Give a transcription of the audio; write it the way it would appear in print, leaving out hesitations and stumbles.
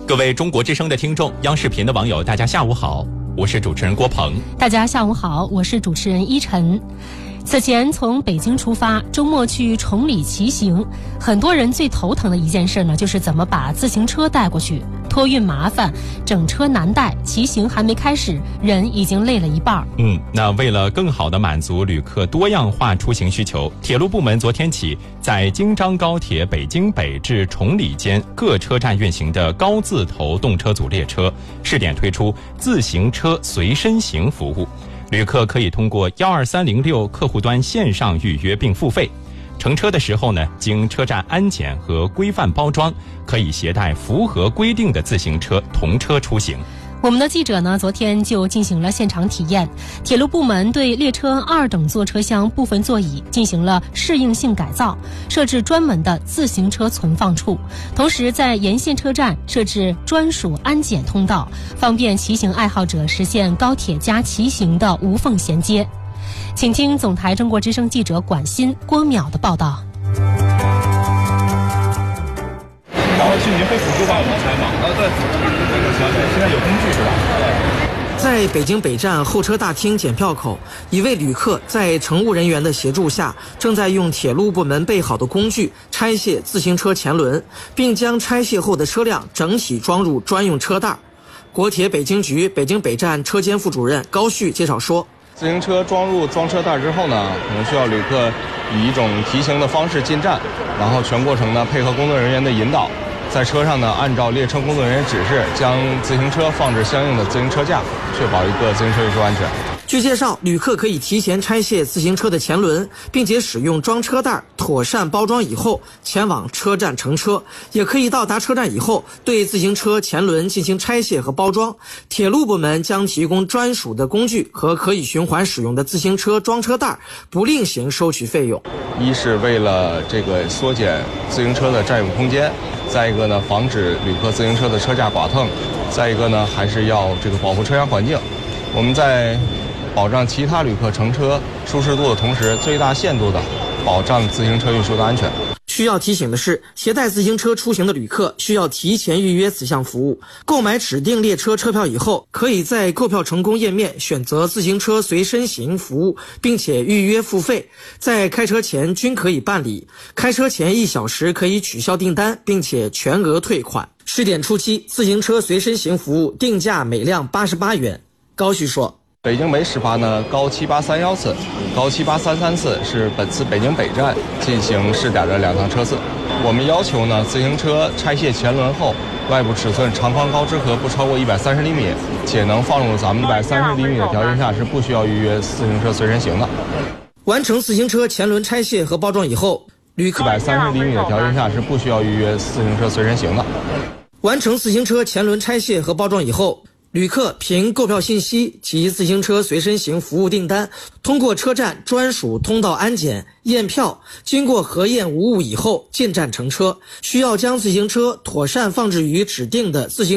各位中国之声的听众，央视频的网友，大家下午好，我是主持人郭鹏。 大家下午好，我是主持人依晨。此前从北京出发，周末去崇礼骑行，很多人最头疼的一件事呢，就是怎么把自行车带过去。托运麻烦，整车难带，骑行还没开始，人已经累了一半。 那为了更好地满足旅客多样化出行需求，铁路部门昨天起在京张高铁北京北至崇礼间各车站运行的高字头动车组列车试点推出自行车随身行服务，旅客可以通过12306客户端线上预约并付费。乘车的时候呢，经车站安检和规范包装，可以携带符合规定的自行车同车出行。 我们的记者呢，昨天就进行了现场体验。铁路部门对列车2等座车厢部分座椅进行了适应性改造，设置专门的自行车存放处，同时在沿线车站设置专属安检通道，方便骑行爱好者实现高铁加骑行的无缝衔接。请听总台中国之声记者管欣、郭淼的报道。 然后去您会辅助帮我们采访？对，现在有工具是吧？ 在北京北站候车大厅检票口，一位旅客在乘务人员的协助下，正在用铁路部门备好的工具拆卸自行车前轮，并将拆卸后的车辆整体装入专用车袋。国铁北京局北京北站车间副主任高旭介绍说， 自行车装入装车袋之后呢，可能需要旅客以一种提醒的方式进站，然后全过程呢配合工作人员的引导，在车上呢按照列车工作人员指示，将自行车放置相应的自行车架，确保一个自行车运输安全。 据介绍，旅客可以提前拆卸自行车的前轮，并且使用装车袋妥善包装以后前往车站乘车，也可以到达车站以后对自行车前轮进行拆卸和包装。铁路部门将提供专属的工具和可以循环使用的自行车装车袋，不另行收取费用。 一是为了缩减自行车的占用空间，再一个呢防止旅客自行车的车架剐蹭，再一个呢还是要保护车厢环境。我们在保障其他旅客乘车舒适度的同时，最大限度的保障自行车运输的安全。 需要提醒的是，携带自行车出行的旅客需要提前预约此项服务。购买指定列车车票以后，可以在购票成功页面选择自行车随身行服务，并且预约付费，在开车前均可以办理。开车前1小时可以取消订单，并且全额退款。试点初期，自行车随身行服务定价每辆88元。高旭说， 北京每始发呢高7831次，高7833次是本次北京北站进行试点的2趟车次。我们要求呢，自行车拆卸前轮后，外部尺寸长宽高之和不超过130厘米，且能放入咱们130厘米的条件下，是不需要预约自行车随身行的。 完成自行车前轮拆卸和包装以后，旅客 130厘米的条件下是不需要预约自行车随身行的。 完成自行车前轮拆卸和包装以后，旅客凭购票信息及自行车随身行服务订单，通过车站专属通道安检验票，经过核验无误以后进站乘车。需要将自行车妥善放置于指定的自行